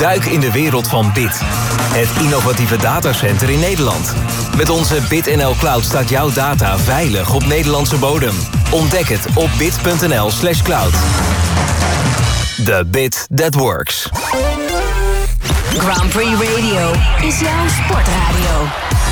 Duik in de wereld van BIT. Het innovatieve datacenter in Nederland. Met onze BitNL Cloud staat jouw data veilig op Nederlandse bodem. Ontdek het op bit.nl/cloud. The bit that works. Grand Prix Radio is jouw sportradio.